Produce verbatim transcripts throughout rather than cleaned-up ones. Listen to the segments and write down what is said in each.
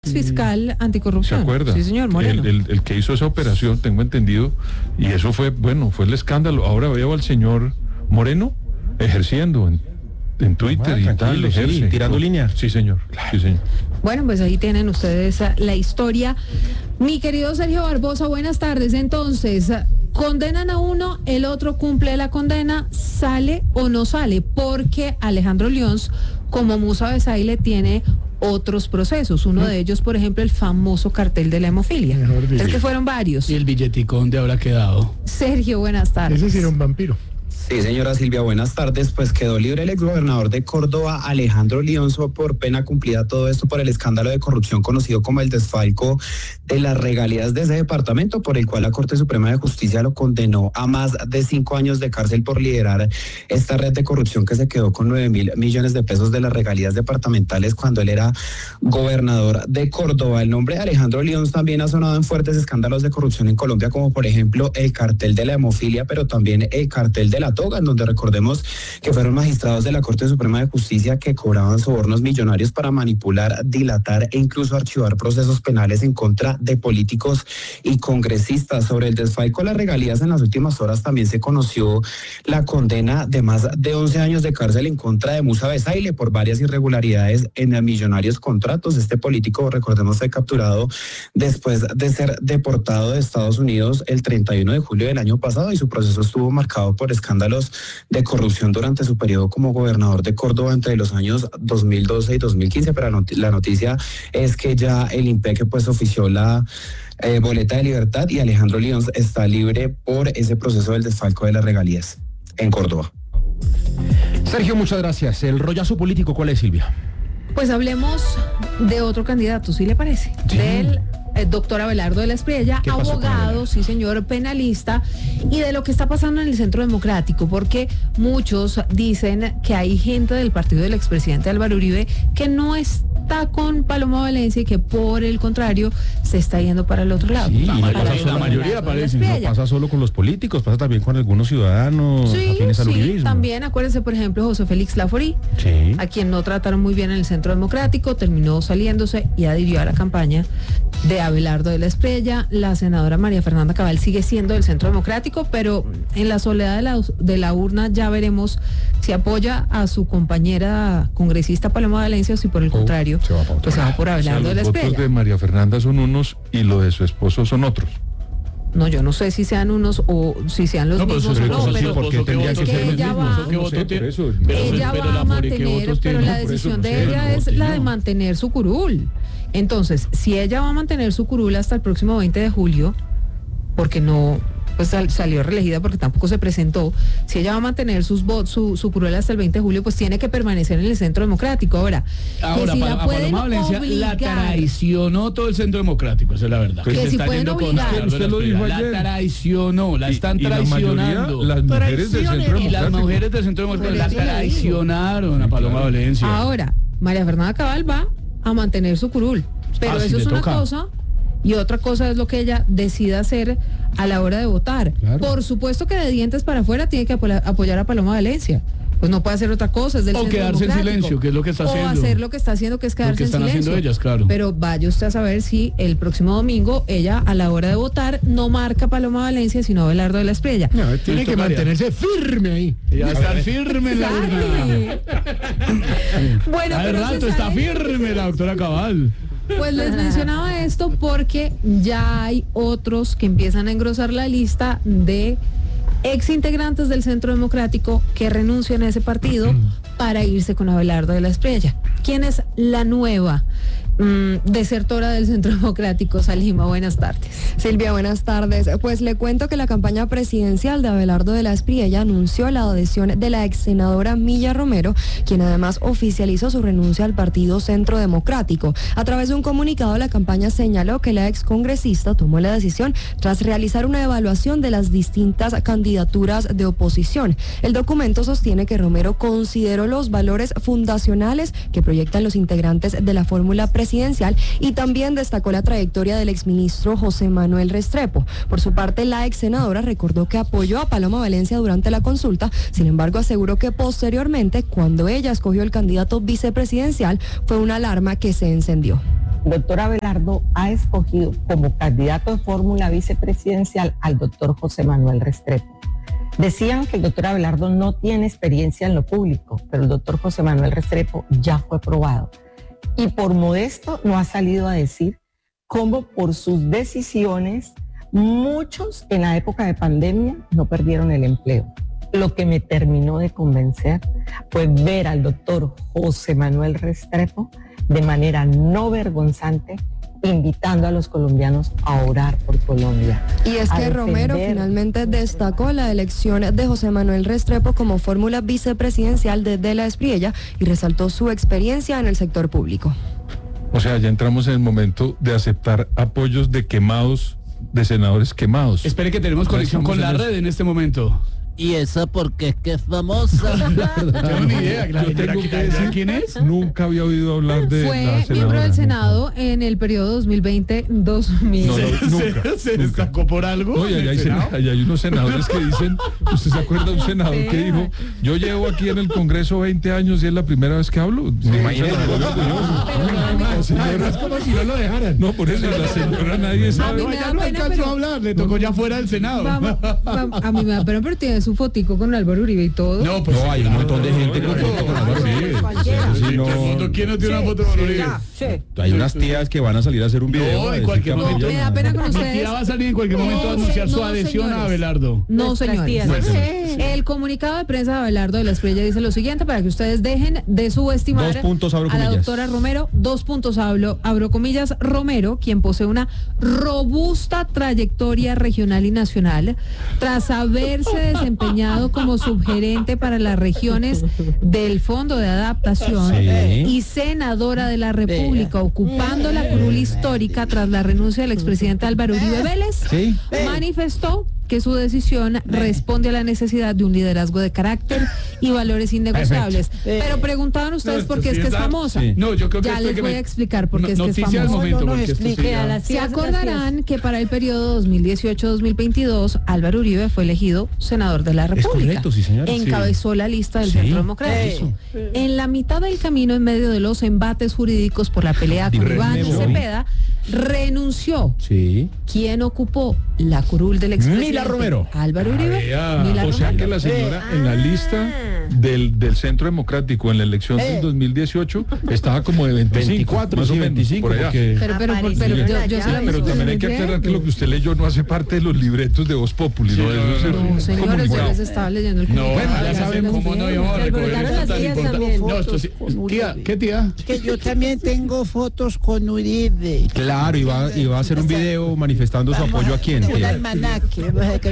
ex fiscal anticorrupción. ¿Se acuerda? Sí, señor, Moreno. El, el, el que hizo esa operación, tengo entendido, y eso fue, bueno, fue el escándalo. Ahora veo al señor Moreno ejerciendo en, en Twitter ah, y tal, ejerce. Sí, tirando con, línea. Sí, señor. Sí, señor. Bueno, pues ahí tienen ustedes la historia. Mi querido Sergio Barbosa, buenas tardes. Entonces, condenan a uno, el otro cumple la condena, ¿sale o no sale? Porque Alejandro Lions, como Musa Besaile, tiene otros procesos. Uno de ellos, por ejemplo, el famoso cartel de la hemofilia. Es que fueron varios. Y el billeticón de habrá quedado. Sergio, buenas tardes. Ese sí era un vampiro. Sí, señora Silvia, buenas tardes. Pues quedó libre el exgobernador de Córdoba, Alejandro Lionzo, por pena cumplida. Todo esto por el escándalo de corrupción conocido como el desfalco de las regalías de ese departamento, por el cual la Corte Suprema de Justicia lo condenó a más de cinco años de cárcel por liderar esta red de corrupción que se quedó con nueve mil millones de pesos de las regalías departamentales cuando él era gobernador de Córdoba. El nombre de Alejandro Lionzo también ha sonado en fuertes escándalos de corrupción en Colombia, como por ejemplo el cartel de la hemofilia, pero también el cartel de la toga, en donde recordemos que fueron magistrados de la Corte Suprema de Justicia que cobraban sobornos millonarios para manipular, dilatar e incluso archivar procesos penales en contra de políticos y congresistas. Sobre el desfalco de las regalías, en las últimas horas también se conoció la condena de más de once años de cárcel en contra de Musa Besaile por varias irregularidades en millonarios contratos. Este político, recordemos, fue capturado después de ser deportado de Estados Unidos el treinta y uno de julio del año pasado, y su proceso estuvo marcado por escándalos de corrupción durante su periodo como gobernador de Córdoba entre los años dos mil doce y dos mil quince, pero la noticia es que ya el IMPEC pues ofició la eh, boleta de libertad y Alejandro Lions está libre por ese proceso del desfalco de las regalías en Córdoba. Sergio, muchas gracias. ¿El rollazo político cuál es, Silvia? Pues hablemos de otro candidato, ¿sí le parece? Sí. Del el doctor Abelardo de la Espriella, abogado, sí señor, penalista, y de lo que está pasando en el Centro Democrático, porque muchos dicen que hay gente del partido del expresidente Álvaro Uribe que no está con Paloma Valencia y que por el contrario se está yendo para el otro lado. Sí, la, no pasa, la mayoría parece, no pasa solo con los políticos, pasa también con algunos ciudadanos sí, afines al sí, uribismo. También acuérdense, por ejemplo, José Félix Laforí, sí. a quien no trataron muy bien en el Centro Democrático, terminó saliéndose y adhirió a la campaña de Abelardo de la Espriella. La senadora María Fernanda Cabal sigue siendo del Centro Democrático, pero en la soledad de la, de la urna ya veremos si apoya a su compañera congresista Paloma Valencia o si por el contrario se va pues se va por Abelardo, o sea, de la Espriella. Los votos de María Fernanda son unos y lo de su esposo son otros. No, yo no sé si sean unos o si sean los no, mismos pero o no, pero porque tendría que ser los ella mismos. va, No, no sé, por eso. ella va a mantener, pero la decisión de ella es la de mantener su curul. Entonces, si ella va a mantener su curul hasta el próximo veinte de julio, porque no, pues sal, salió reelegida porque tampoco se presentó, si ella va a mantener sus votos, su, su curul hasta el veinte de julio, pues tiene que permanecer en el Centro Democrático. Ahora, Ahora que si pa, la a pueden Paloma Valencia obligar, la traicionó todo el Centro Democrático, esa es la verdad. Que se si está pueden yendo con obligar. Abelardo de la Usted lo dijo Espriella. ayer. La traicionó, la están y, y traicionando. La mayoría, las mujeres del Centro Y las Democrático. mujeres del Centro Democrático la Por eso le digo. traicionaron a Paloma Valencia. Ahora, María Fernanda Cabal va a mantener su curul, pero Ah, eso sí, es le una toca. cosa y otra cosa es lo que ella decida hacer a la hora de votar. Claro. Por supuesto que de dientes para afuera tiene que apoyar, apoyar a Paloma Valencia. Pues no puede hacer otra cosa, es del O Centro quedarse en Democrático. silencio, que es lo que está haciendo. O hacer lo que está haciendo, que es quedarse que en están silencio. haciendo ellas, claro. Pero vaya usted a saber si el próximo domingo ella a la hora de votar no marca Paloma Valencia, sino Abelardo de la Espriella. No, tiene Listo, que María. mantenerse firme ahí. Ella está firme en la urna. Bueno, Hace pero se rato está sabe- firme la doctora Cabal. Pues les mencionaba esto porque ya hay otros que empiezan a engrosar la lista de ex integrantes del Centro Democrático que renuncian a ese partido para irse con Abelardo de la Espriella. ¿Quién es la nueva mmm, desertora del Centro Democrático? Salima, buenas tardes. Silvia, buenas tardes. Pues le cuento que la campaña presidencial de Abelardo de la Espriella anunció la adhesión de la ex senadora Milla Romero, quien además oficializó su renuncia al Partido Centro Democrático. A través de un comunicado, la campaña señaló que la ex congresista tomó la decisión tras realizar una evaluación de las distintas candidaturas de oposición. El documento sostiene que Romero consideró los valores fundacionales que proyectan los integrantes de la fórmula presidencial y también destacó la trayectoria del exministro José Manuel Restrepo. Por su parte, la ex senadora recordó que apoyó a Paloma Valencia durante la consulta, sin embargo aseguró que posteriormente, cuando ella escogió el candidato vicepresidencial, fue una alarma que se encendió. el doctor Abelardo ha escogido como candidato de fórmula vicepresidencial al doctor José Manuel Restrepo. Decían que el doctor Abelardo no tiene experiencia en lo público, pero el doctor José Manuel Restrepo ya fue probado. Y por modesto no ha salido a decir cómo por sus decisiones muchos en la época de pandemia no perdieron el empleo. Lo que me terminó de convencer fue ver al doctor José Manuel Restrepo de manera no vergonzante invitando a los colombianos a orar por Colombia. Y es que a Romero defender... finalmente destacó la elección de José Manuel Restrepo como fórmula vicepresidencial desde la Espriella y resaltó su experiencia en el sector público. O sea, ya entramos en el momento de aceptar apoyos de quemados, de senadores quemados. Espere que tenemos conexión con la red en este momento. ¿Y esa porque es que es famosa? No tengo ni idea. Yo tengo que decir quién es. Nunca había oído hablar de Fue la senadora. miembro del Senado en el periodo dos mil veinte dos mil. No, no, nunca, ¿Se, se nunca. destacó por algo? No, y allá hay, sena- allá hay unos senadores que dicen, ¿usted se acuerda de un senador que dijo, yo llevo aquí en el Congreso veinte años y es la primera vez que hablo? Sí, imagínate. Pero, Señora, es como si no lo dejaran. No, por eso la señora nadie sabe. A mí me Ya da no pena, alcanzó pero- a hablar, le tocó ya fuera del Senado. Vamos, vamos, a mí me da pena, pero tiene su fotico con Álvaro Uribe y todo. No, pues No, hay un montón de gente con foto con Álvaro Uribe. Cualquiera. Sí, Sí, no. todo el mundo, ¿quién no tiene una foto con Uribe? Sí. Hay unas tías que van a salir a hacer un video. No, a en decir cualquier que momento. me da pena con Mi ustedes. tía va a salir en cualquier momento a No, anunciar su no, adhesión señores. a Abelardo. No, Nuestras señores. tías. Bueno, el comunicado de prensa de Abelardo de la Espriella dice lo siguiente para que ustedes dejen de subestimar Dos puntos, abro a la comillas. doctora Romero. Dos puntos, hablo, abro comillas, Romero, quien posee una robusta trayectoria regional y nacional, tras haberse desempeñado como subgerente para las regiones del Fondo de Adaptación Sí. y senadora de la República, ocupando la curul histórica tras la renuncia del expresidente Álvaro Uribe Vélez, Sí. manifestó que su decisión responde a la necesidad de un liderazgo de carácter y valores innegociables. Pero preguntaban ustedes No, por qué esto es sí que es está- famosa. Sí. No, yo creo que Ya esto hay les que voy me- a explicar por qué es que es Noticia del famosa. momento, No, no, porque esto sí explique ya- a las Se tías, acordarán que para el periodo dos mil dieciocho dos mil veintidós Álvaro Uribe fue elegido senador de la Es República. correcto, sí, señora, sí. Encabezó la lista del Sí. Centro Democrático. En la mitad del camino, en medio de los embates jurídicos por la pelea con Re- Iván me voy. Cepeda, renunció. Sí. ¿Quién ocupó la curul del expresidente? Mila Romero. Álvaro Uribe. vea. Mila O sea Romero. que la señora en la lista del, del Centro Democrático en la elección del dos mil dieciocho estaba como de veinticinco, veinticuatro, más sí, o menos, veinticinco, por allá. porque- Pero, pero, pero, Apareció pero en yo, la yo llave. solamente Pero también hay que estoy aclarar que lo que leyendo. usted leyó no hace parte de los libretos de Voz Populi, Sí, ¿no? no, Eso es no, el no. No, señores, yo comunicado. les estaba leyendo el No, comunicado. bueno, ya Ya saben se los cómo no dije. íbamos a Se recoger alborotaron eso las tan tías importante. también. No, esto sí. Tía, ¿qué tía? Que yo también tengo fotos con Uribe. Claro, y va, y va a hacer un video manifestando su apoyo a quién. Un tía? almanaque. Vamos a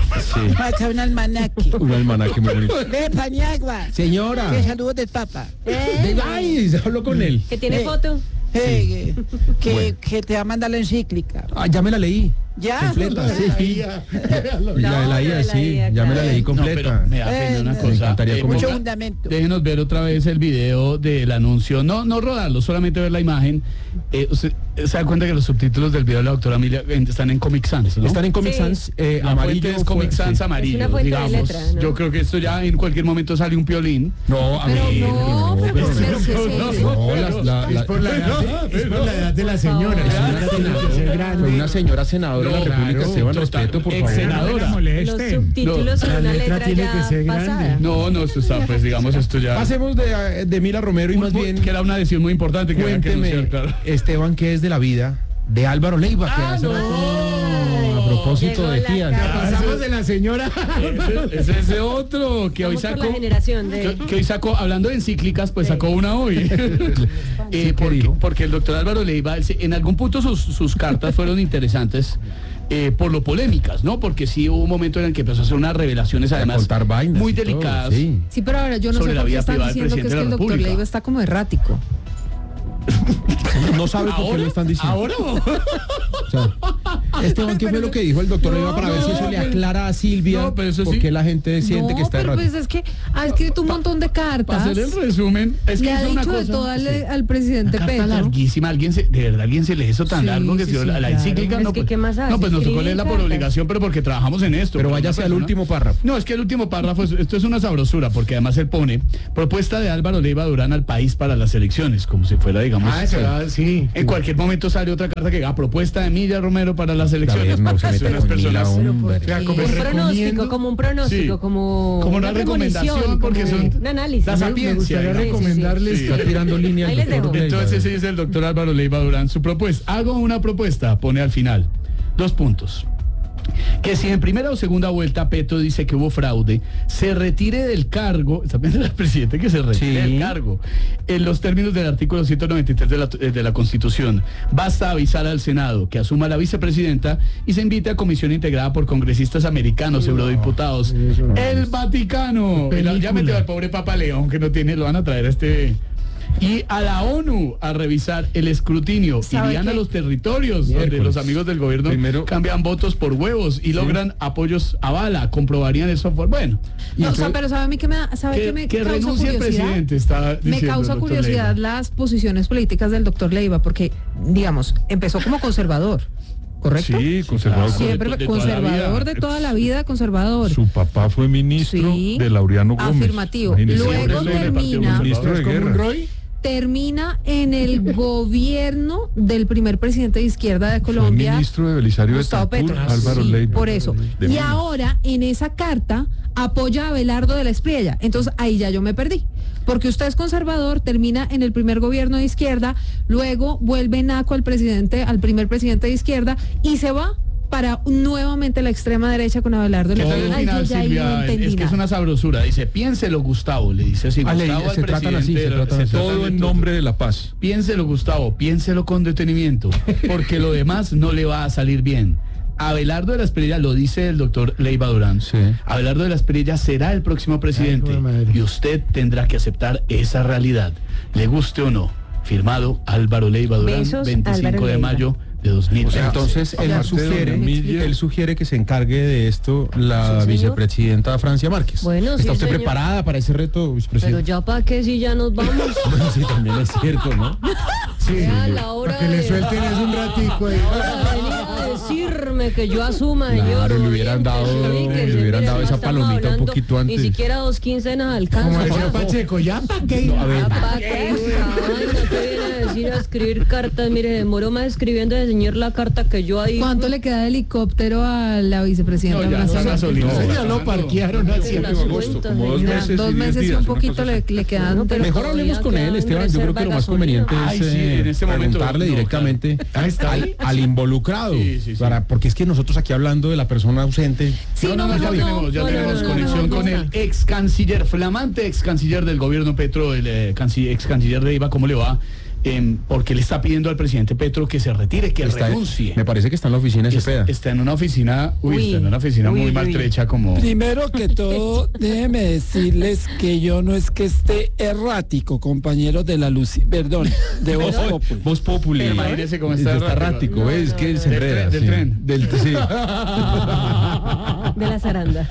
hacer un almanaque. Un almanaque muy bonito. Ve, Paniagua. Señora. Que saludos del Papa. De- Ay, se habló con él. ¿Que tiene Eh. foto? Eh, que, Bueno. que te va a mandar la encíclica. Ah, ya me la leí. Ya. Completa, sí. Ya No, la la leí, de la sí. ida, Ya me la claro. leí No, completa. pero me da pena una Eh, cosa. me encantaría Eh, como- Mucho ponga- fundamento. Déjenos ver otra vez el video del anuncio. No, no rodarlo, solamente ver la imagen. Eh, usted se da cuenta que los subtítulos del video de la doctora Emilia eh, están en Comic Sans, ¿no? Están en Comic Sí. Sans eh, La amarillo. fuente es Comic fue- Sans sí. amarillo, Es una fuente de digamos. letra, ¿no? Yo creo que esto ya en cualquier momento sale un piolín. No, a mí Pero no, pero, pero, pero, ¿qué es no, eso? No, la, la, la- Es por la edad de, es por la edad de la señora. favor. La señora tiene que ser grande. fue una señora senadora de la No, República, claro, Esteban, total, respeto, por ex favor. senadora. No la Los molesten. subtítulos No, en la una letra letra tiene ya que ser grande. pasada. No, no, esto está, pues digamos, esto ya. Pasemos de, de Mila Romero y más bien Que era una decisión muy importante que había que cuénteme, anunciar, claro. Esteban, ¿qué es de la vida de Álvaro Leiva? Que Ah, hace no. rato, a propósito Llegó de la tías. cara. Pasamos de la señora. Ese, ese es ese otro que hoy Vamos por sacó. la generación de... Que, que hoy sacó, hablando de encíclicas, pues sacó una hoy. Eh, ¿qué porque, dijo? porque el doctor Álvaro Leiva, él se- en algún punto sus, sus cartas fueron interesantes eh, por lo polémicas, ¿no? Porque sí hubo un momento en el que empezó a hacer unas revelaciones, además, contar vainas muy y todo, delicadas. sí. Sí, pero ahora yo no Sobre sé la por qué vida están privada del diciendo que es presidente que de el la doctor República. Leiva está como errático. No sabe por qué lo están diciendo. ¿Ahora? O sea, Esteban, ¿qué fue lo que dijo el doctor Leiva para ver si eso le aclara a Silvia? No, pero eso por sí. qué la gente siente No, que está pero errado? pues es que ha escrito un montón de cartas. Para hacer el resumen, es que le ha hizo una dicho de cosa. todo al, Sí. al presidente Una carta Petro. larguísima, alguien se, de verdad alguien se lee eso tan Sí, largo que sí, si sí, la, la claro. encíclica Es no, que, pues, ¿qué más hace? no, pues nos tocó Escribir leerla por cartas. obligación, pero porque trabajamos en esto. Pero una váyase al persona- último párrafo. No, es que el último párrafo, es- esto es una sabrosura, porque además él pone propuesta de Álvaro Leiva Durán al país para las elecciones, como si fuera, digamos, Ah, eso, ah, sí. en cualquier momento sale otra carta que diga propuesta de Emilia Romero para las elecciones. David, no se Es meta unas con Mila, personas- hombre. O sea, como Un recomiendo- pronóstico, como un pronóstico, Sí. como, Como una recomendación, premonición, porque como son- un análisis. la Me- sapiencia, Me gustaría digamos. recomendarles Sí. que Está tirando línea Ahí el les doctor dejo. Leiva. Entonces ese es el doctor Álvaro Leiva Durán. Su propuesta, hago una propuesta, pone al final, dos puntos. Que si en primera o segunda vuelta Petro dice que hubo fraude, se retire del cargo, está pensando el presidente que se retire Sí. del cargo, en los términos del artículo ciento noventa y tres de la, de la Constitución. Basta avisar al Senado que asuma la vicepresidenta y se invite a comisión integrada por congresistas americanos, eurodiputados. eso no El es. Vaticano. Película. Ya metió al pobre Papa León, que no tiene, lo van a traer a este... Y a la ONU a revisar el escrutinio. ¿Sabe Irían qué? a los territorios donde Miércoles. los amigos del gobierno Primero- cambian votos por huevos y logran apoyos a bala, comprobarían el software. Bueno, No, o sea, pero ¿sabe a mí que me, da- sabe que, que me que causa renuncie el curiosidad? presidente, está Me diciendo el causa doctor curiosidad Leiva. las posiciones políticas del doctor Leiva, porque, digamos, empezó como conservador, ¿correcto? Sí, conservador. Ah, Siempre de- de fue toda la conservador vida. de toda la vida, conservador. Su papá fue ministro Sí. de Laureano Gómez. Afirmativo. Imagínese. Luego Siempre estuvo en el Partido termina- Ministro de ¿Es como un Guerra. Roy? Termina en el gobierno del primer presidente de izquierda de Fue Colombia, ministro de Belisario Gustavo de Tancur, Petro. Álvaro Sí, Leiva. por eso. De Y Minas. ahora en esa carta apoya a Abelardo de la Espriella. Entonces ahí ya yo me perdí. Porque usted es conservador, termina en el primer gobierno de izquierda, luego vuelve naco al presidente, al primer presidente de izquierda y se va para nuevamente la extrema derecha con Abelardo. ¿Qué de la tal el Espriella. Ay, final, yo ya ahí Silvia? no entendí Es que es nada. una sabrosura. Dice, piénselo, Gustavo. Le dice así, Ah, le- Gustavo al se tratan así, presidente. se tratan así. tratan Todo de en todo. nombre de la paz. Piénselo, Gustavo, piénselo con detenimiento, porque lo demás no le va a salir bien. Abelardo de la Espriella, lo dice el doctor Leiva Durán, Sí. Abelardo de la Espriella será el próximo presidente Ay, madre. y usted tendrá que aceptar esa realidad, le guste o no. Firmado Álvaro Leiva Durán, Besos, veinticinco Álvaro de Leiva. mayo de dos mil O sea, veinte. entonces él Ya, sugiere, usted, él sugiere que se encargue de esto la Sí, señor. vicepresidenta Francia Márquez. Bueno, sí, ¿Está usted señor. preparada para ese reto, Pero vicepresidenta? ya para qué si ya nos vamos. Bueno, sí, también es cierto, ¿no? Sí. Ya a la hora Para que le de- suelten es un ratico ahí. Ahora venir a decirme que yo asuma, señor. Claro, le hubieran oriéntese, dado- ubíquese, le hubieran mire, dado no esa estamos palomita un hablando, poquito antes. Ni siquiera dos quincenas Como alcanza. decía ya. Pacheco, ya para qué. No, a ver. Ya, ¿pa' qué esa vaina? ¿Qué viene a decir a escribir cartas? Mire, demoró más escribiendo de señor la carta que yo ahí. ¿Cuánto le queda de helicóptero a la vicepresidenta? No, ya, Blanca? esa gasolina. No, se ya está lo dando. parquearon así. las agosto, cuentas, como dos señora. meses. Dos y diez meses y días, un una poquito cosa le, le quedan. No, pero Mejor todavía hablemos con queda él, en Esteban. Yo creo que lo más reserva de conveniente Ay, es sí, eh, en este momento, preguntarle no, directamente Ahí está. al, al involucrado. Sí, sí, sí. Para, porque es que nosotros aquí hablando de la persona ausente. Sí, no, no, no, no, ya mejor tenemos, ya no, no, tenemos no, no, conexión no, con no, el no. ex canciller, flamante ex canciller del gobierno Petro, el eh, canci- ex canciller de Leiva, ¿cómo le va? Em, porque le está pidiendo al presidente Petro que se retire, que Está- renuncie. me parece que está en la oficina de está, Cepeda. está en una oficina, uy, Uy, está en una oficina uy, muy uy. maltrecha como... Primero que todo, déjeme decirles que yo no es que esté errático, compañeros de la luz, perdón, de Voz Populi. Voz Populi. Imagínese cómo está Está errático. errático, No, ¿ves? no, que no. se Del enreda. tren, del sí. tren. Del, sí. De la zaranda.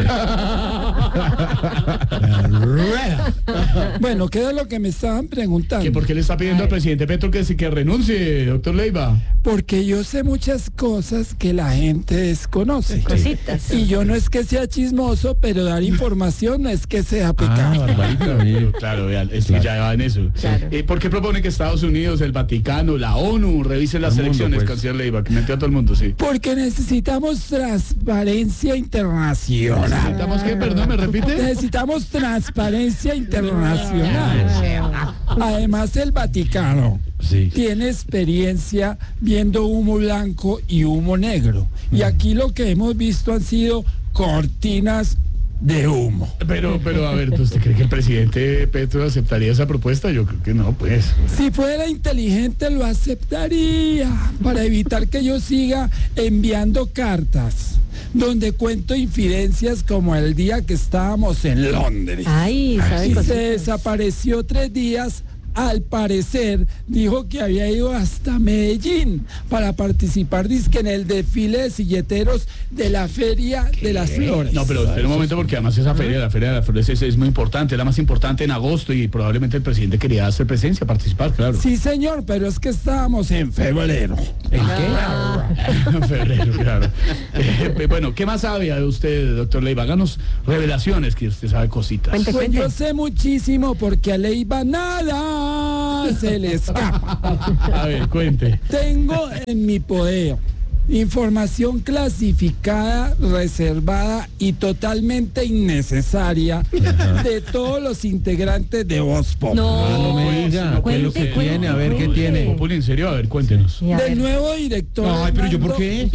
Bueno, ¿qué es lo que me estaban preguntando? ¿Que ¿Por qué le está pidiendo al presidente Petro que, se- que renuncie, doctor Leiva? Porque yo sé muchas cosas que la gente desconoce. Cositas. Y yo no es que sea chismoso, pero dar información no es que sea Ah, pecado. Barbarita, mire. Claro, vean, es Claro. que ya va en eso. Claro. Eh, ¿Por qué propone que Estados Unidos, el Vaticano, la ONU revisen las Todo el mundo, elecciones, pues. canciller Leiva? Que metió a todo el mundo, sí. Porque necesitamos transparencia internacional. ¿Necesitamos qué? Perdón, ¿me repite? Necesitamos transparencia internacional. Además, el Vaticano Sí. tiene experiencia viendo humo blanco y humo negro. Y aquí lo que hemos visto han sido cortinas de humo. Pero, pero, a ver, ¿usted cree que el presidente Petro aceptaría esa propuesta? Yo creo que no, pues. Si fuera inteligente lo aceptaría para evitar que yo siga enviando cartas donde cuento infidencias como el día que estábamos en Londres. Ay, ¿sabe Y se cositas? desapareció tres días al parecer dijo que había ido hasta Medellín para participar dizque en el desfile de silleteros de la Feria de las Flores. No, pero espera un momento, porque además esa feria, la Feria de las Flores es, es muy importante, es la más importante en agosto y probablemente el presidente quería hacer presencia, participar, claro. Sí, señor, pero es que estábamos en febrero. ¿En qué? En febrero, claro. Eh, bueno, ¿qué más sabe de usted, doctor Leiva? Háganos revelaciones, que usted sabe cositas. Cuente, pues cuente. Yo sé muchísimo porque a Leiva nada se le escapa. A ver, cuente. Tengo en mi poder información clasificada, reservada y totalmente innecesaria Ajá. de todos los integrantes de Voz Populi. No, no me diga, no, ¿qué es lo que cuente, tiene? A ver, ¿qué tiene? Populi, en serio, a ver, cuéntenos. Del ver. nuevo director. Ay, pero ¿yo por qué?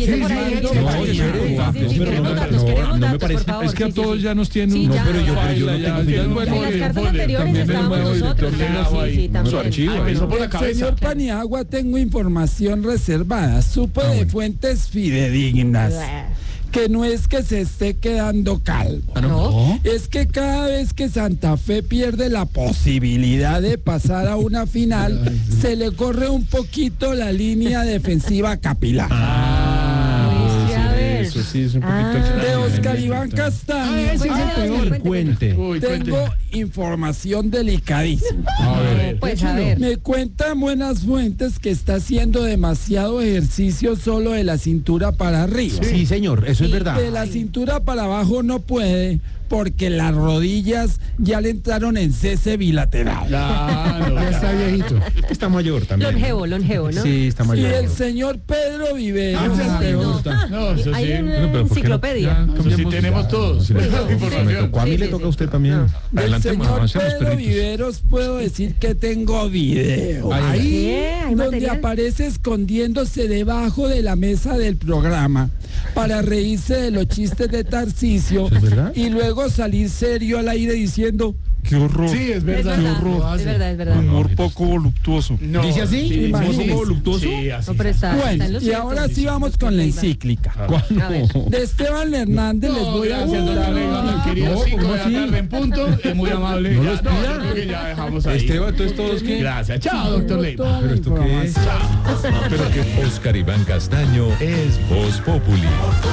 No me parece. Es que a todos ya nos tienen. No, pero yo no. En las cartas anteriores estábamos nosotros. Su archivo. Del señor Paniagua tengo información reservada. Supe de fuentes fidedignas que no es que se esté quedando calvo, ¿no? Es que cada vez que Santa Fe pierde la posibilidad de pasar a una final, se le corre un poquito la línea defensiva capilar. Ah, eso sí es un poquito ah, de Oscar Iván Castaño. Ah, ese es el peor. Cuente. Uy, tengo cuente. información delicadísima. A ver, pues a ver. Me cuentan buenas fuentes que está haciendo demasiado ejercicio solo de la cintura para arriba. Sí, sí señor, eso es verdad. De la cintura para abajo no puede, porque las rodillas ya le entraron en cese bilateral. Claro, ya está viejito. Está mayor también. Longevo, longevo, ¿no? Sí, está mayor. Y el señor Pedro Viveros. Ah, no. Ah, no, eso sí. Hay una no, enciclopedia. No, eso sí tenemos todos. Sí, me tocó a mí, sí, le toca a usted también. Del Adelante, señor Pedro Viveros puedo decir que tengo video. Ahí, ¿Hay donde material? Aparece escondiéndose debajo de la mesa del programa para reírse de los chistes de Tarcisio. ¿Es verdad? Y luego salir serio al aire diciendo qué horror. Sí, es verdad. Es verdad, qué horror. es verdad, es verdad. Humor poco voluptuoso. No, ¿dice así? Sí, ¿Poco voluptuoso? Sí, así. No, pero está, bueno, está y ahora sí vamos con la encíclica. De Esteban Hernández no, les voy a contar. No, querido, no, cinco de la tarde en punto, es muy amable. No los pida. No, que ya dejamos ahí. Esteban, entonces todos que. Gracias. Chao, doctor Leiva. ¿Pero esto qué es? Chao. Pero que Oscar Iván Castaño es Voz Populi.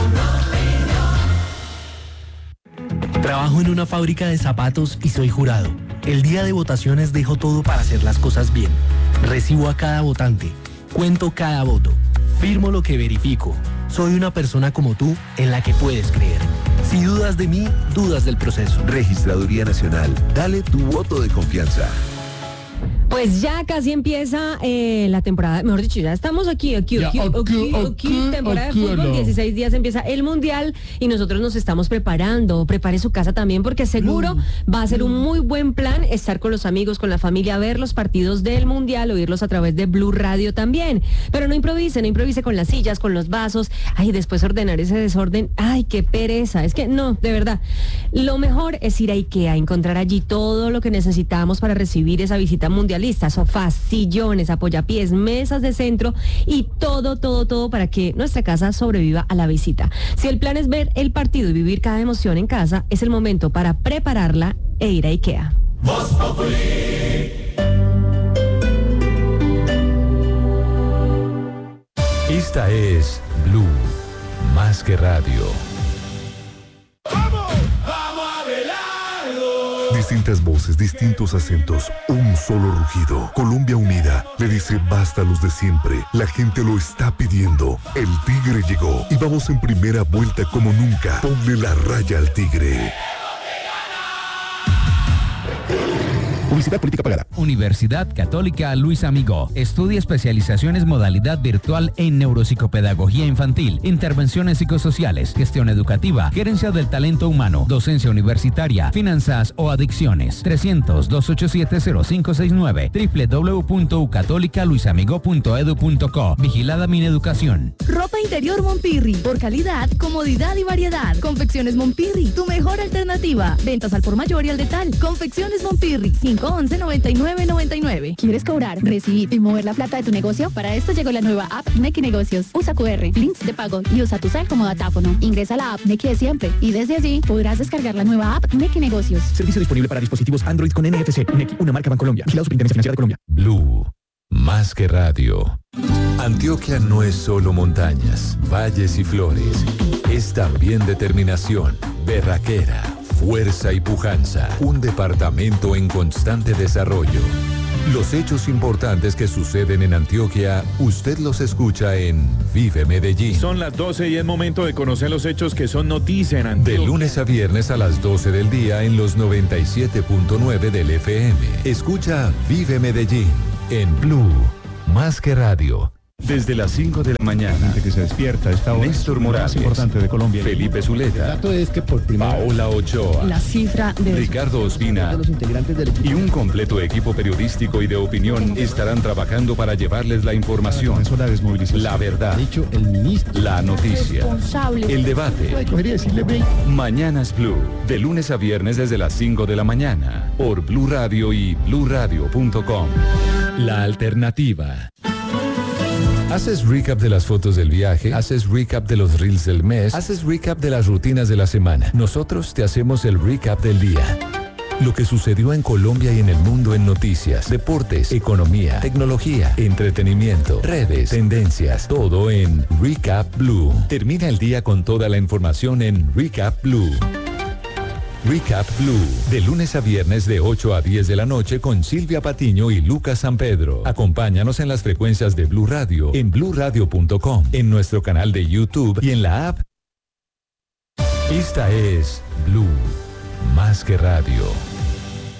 Trabajo en una fábrica de zapatos y soy jurado. El día de votaciones dejo todo para hacer las cosas bien. Recibo a cada votante. Cuento cada voto. Firmo lo que verifico. Soy una persona como tú en la que puedes creer. Si dudas de mí, dudas del proceso. Registraduría Nacional. Dale tu voto de confianza. Pues ya casi empieza eh, la temporada, mejor dicho, ya estamos aquí, aquí, Ya, aquí, aquí, aquí, aquí, aquí, temporada aquí, de fútbol, no. dieciséis días empieza el Mundial y nosotros nos estamos preparando. Prepare su casa también porque seguro va a ser un muy buen plan estar con los amigos, con la familia, ver los partidos del Mundial, oírlos a través de Blue Radio también. Pero no improvise, no improvise con las sillas, con los vasos, ay, después ordenar ese desorden, ay, qué pereza. Es que no, de verdad, lo mejor es ir a IKEA, encontrar allí todo lo que necesitamos para recibir esa visita mundialista, sofás, sillones, apoyapiés, mesas de centro y todo, todo, todo para que nuestra casa sobreviva a la visita. Si el plan es ver el partido y vivir cada emoción en casa, es el momento para prepararla e ir a IKEA. Voz Populi. Esta es Blue, más que radio. Distintas voces, distintos acentos, un solo rugido. Colombia unida le dice basta a los de siempre. La gente lo está pidiendo. El Tigre llegó y vamos en primera vuelta como nunca. Ponle la raya al Tigre. Publicidad política pagada. Universidad Católica Luis Amigó. Estudia especializaciones modalidad virtual en neuropsicopedagogía infantil, intervenciones psicosociales, gestión educativa, gerencia del talento humano, docencia universitaria, finanzas o adicciones. trescientos, dos ochenta y siete, cero cinco sesenta y nueve. doble u doble u doble u punto u católica luis amigo punto edu punto co. Vigilada Mineducación. Ropa interior Monpirri. Por calidad, comodidad y variedad. Confecciones Monpirri, tu mejor alternativa. Ventas al por mayor y al detal. Confecciones Monpirri. cinco cinco once, noventa y nueve noventa y nueve. ¿Quieres cobrar, recibir y mover la plata de tu negocio? Para esto llegó la nueva app Nequi Negocios. Usa cu erre, links de pago y usa tu cel como datáfono. Ingresa a la app Nequi de siempre y desde allí podrás descargar la nueva app Nequi Negocios. Servicio disponible para dispositivos Android con N F C. Nequi, una marca Bancolombia. Vigilado Superintendencia Financiera de Colombia. Blue, más que radio. Antioquia no es solo montañas, valles y flores. Es también determinación, berraquera, fuerza y pujanza. Un departamento en constante desarrollo. Los hechos importantes que suceden en Antioquia, usted los escucha en Vive Medellín. Son las doce y es momento de conocer los hechos que son noticia en Antioquia. De lunes a viernes a las doce del día en los noventa y siete punto nueve del F M. Escucha Vive Medellín en Blue, más que radio. Desde las cinco de la mañana, que se despierta esta hora, Néstor Morales, más importante de Colombia. Felipe Zuleta, El dato es que por primera Paola Ochoa, La cifra de Ricardo Ospina los integrantes del equipo y un completo equipo periodístico y de opinión estarán trabajando para llevarles la información, la desmovilización. la verdad, Ha dicho el ministro. la noticia, responsables. el debate. Ay, cogería decirle, ve. Mañanas Blue, de lunes a viernes desde las cinco de la mañana, por Blue Radio y blue radio punto com. La alternativa. ¿Haces recap de las fotos del viaje? ¿Haces recap de los reels del mes? ¿Haces recap de las rutinas de la semana? Nosotros te hacemos el recap del día. Lo que sucedió en Colombia y en el mundo en noticias, deportes, economía, tecnología, entretenimiento, redes, tendencias, todo en Recap Blue. Termina el día con toda la información en Recap Blue. Recap Blue, de lunes a viernes de ocho a diez de la noche con Silvia Patiño y Lucas San Pedro. Acompáñanos en las frecuencias de Blue Radio, en blue radio punto com, en nuestro canal de YouTube y en la app. Esta es Blue, más que radio.